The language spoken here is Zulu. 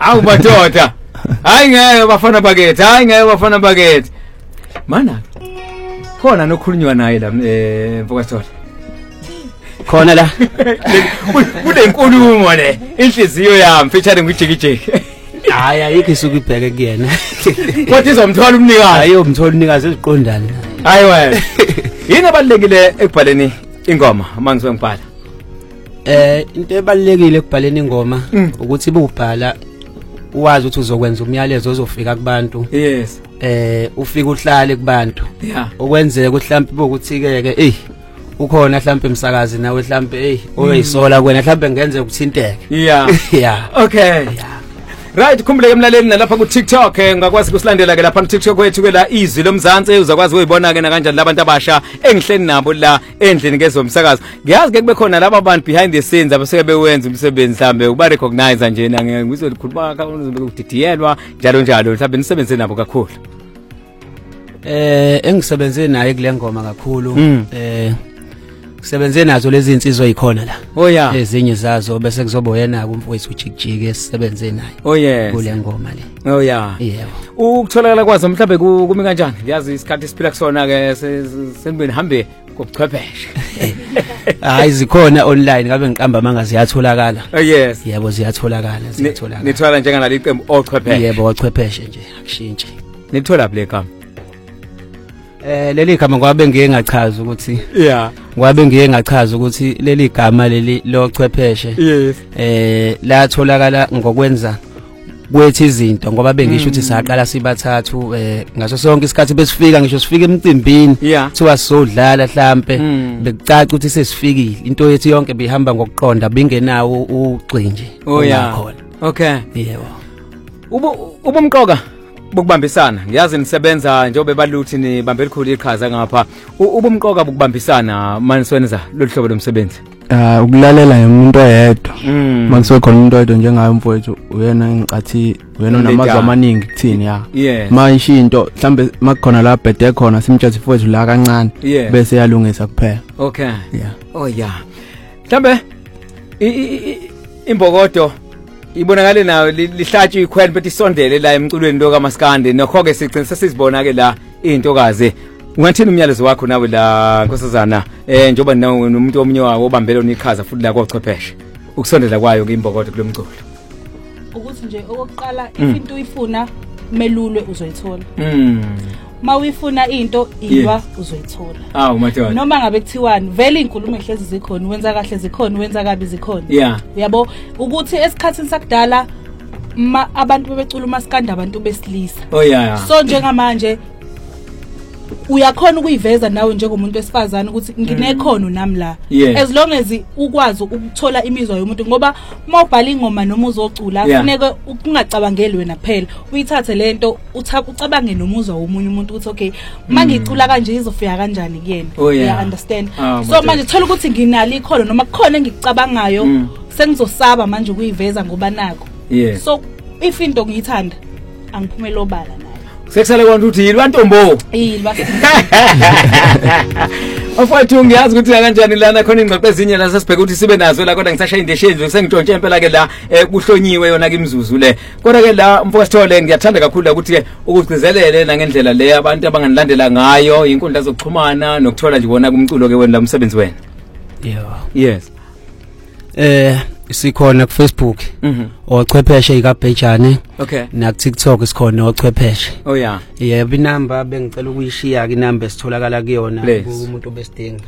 Awu madoda. Hayi ngeke bafana bakithi, hayi ngeke bafana bakithi. Mana. Khona nokhulunywa naye la Mfokazithola. Khona la. Kunenkulumo le. Inhliziyo yami featuring ngijikijiki. Hayi ayikho isuku ibheke kuyena. Kodwa izomthola umnikazi. Ayomthola umnikazi eziqondana. Hayi wena. Yini abalekile ekubhaleni ingoma manje ngibhala? Into ebalekile ekubhaleni ingoma ukuthi ububhala uwazi ukuthi uzokwenza umyalezo ozofika kubantu. Yes. Ufika uhlale kubantu. Yeah. Okwenzeka mhlambe bokuthi ke ukhona mhlambe emsakazi nawe mhlambe oyisola kuwena mhlambe ngenze ukuthinteke. Yeah. Yeah. Okay. Yeah. Right, khumbuleke emlaleli nalapha ku TikTok ngakwazi kusilandela ke lapha ku TikTok wethu ke la izwi lomzansi uzakwazi ukuyibona ke na kanjani labantu abasha engihleni nabo la endlini kezomsakazo. Ngiyazi ke kube khona laba bantu behind the scenes abaseke bewenza umsebenzi mhlambe uba recognize nje na ngizolikhuluma ka ukudidiyelwa njalo njalo mhlambe nisebenze nabo kakhulu. Engisebenze naye kule ngoma kakhulu kusebenze nazo lezi insizwa ezikhona la. Oh yeah. Ezinye zazo bese kuzoba yena kumfowethu uJikijiki esisebenze naye. Oh yes. Kule ngoma le. Oh yeah. Yebo. Ukutholakala kwazo mhlambe kumi kanjani? Ngiyazi isikhathi siphila kusona ke senibeni hambe kobuchwepheshe. Hayi zikhona online ngabe ngiqamba manga ziyatholakala. Oh yes. Yebo ziyatholakala. Nithola njengalali iqembu ochwepheshe. Yebo ochwepheshe nje akushintshe. Nithola bhle kama. Leli gama ngoba ngeke ngachaza ukuthi yeah ngoba ngeke ngachaza ukuthi leli gama leli lochwepheshe yes latholakala ngokwenza kwethi izinto ngoba bengisho ukuthi saqala sibathathu ngaso sonke isikhathi besifika ngisho sifika emcimbini kuthiwa sodlala mhlambe bekucaca ukuthi sesifikile into yethu yonke bihamba ngokuqonda bingenawo ugxinje khona. Okay. Yebo. Ubumqoka bokubambisana ngiyazi nisebenza njengoba baluthi nibambe elikhulu iqhaza ngapha ubumqoka bokubambisana maniswenza loluhlobo lomsebenzi ukulalela umuntu oyedwa makusuke khona umuntu oyedwa njengayo mfowethu uyena engicathi uyena namazwi amaningi kuthini manje into mhlambe makukhona la bhede khona simthathe mfowethu la kancane bese yalungisa kuphela. Okay. Yeah. Oh yeah. Mhlambe imbokodo ibonakale nayo lihlatshwe ikhwele bethi isondele la emculweni lo kaMaskandi nokho ke sigcina sesizibona ke la intokazi. Ungathini umyalezo wakho nawe la Nkosazana njoba nomuntu omnye wawo obambele uniqhaza futhi la kochwepheshe ukusondela kwayo imbokodo kulomculo ukuthi nje okokuqala into uyifuna melulwe uzoyithola mawuyifuna into ilwa uzoyithola. Awu madoda. Noma ngabe kuthiwani vele inkulumo ehlezi zikhona wenza kahle zikhona wenza kabi zikhona. Yeah. Uyabo ukuthi esikhathini sakudala abantu bebecula uMaskandi abantu besilisa. Oh yeah. So njengamanje uyakhona ukuyiveza nawe njengomuntu wesifazana ukuthi nginekhono nami la as long as ukwazi ukuthola imizwa yomuntu ngoba mawubhala ingoma noma uzocula kufuneka ungacabangeli wena kuphela uyithathe lento ucabange nomuzwa womunye umuntu ukuthi okay mangicula kanje izofika kanjani kuyena. You understand? So manje thola ukuthi nginalo ikhono noma kukhona engikucabangayo sengizosaba manje ukuyiveza ngoba nako. So if into ngiyithanda angiphumela obala sekusale kwantu uthi yilwa ntombo Mfowethu ngiyazi ukuthi kanjani lana khona ingqoqo ezinye la sesibheka ukuthi sibe nazo la kodwa ngisashaya indeshenzi sengintshontshe impela ke la kuhlonyiwe yona ke imzuzu le kodwa ke la Mfowethu ngiyathanda kakhulu ukuthi ke ukugcizelele nangendlela le abantu abanganilandela ngayo inkundla zokuxhumana nokuthola nje wona kumculo ke wena la umsebenzi wena. Yes. Sikhona ku Facebook ochwepheshe ikaBhejane na ku TikTok sikhona ochwepheshe. Oh yeah. Yebo inamba bengicela ukuyishiya ke inamba esitholakala kuyona umuntu obesidinga.